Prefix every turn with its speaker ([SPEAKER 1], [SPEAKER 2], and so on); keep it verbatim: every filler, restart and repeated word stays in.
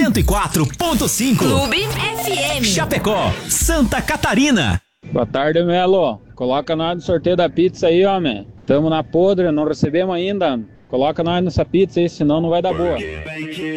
[SPEAKER 1] cento e quatro ponto cinco.
[SPEAKER 2] Clube F M.
[SPEAKER 1] Chapecó, Santa Catarina.
[SPEAKER 3] Boa tarde, Melo. Coloca nós no sorteio da pizza aí, homem. Tamo na podre, não recebemos ainda. Coloca nós nessa pizza aí, senão não vai dar boa.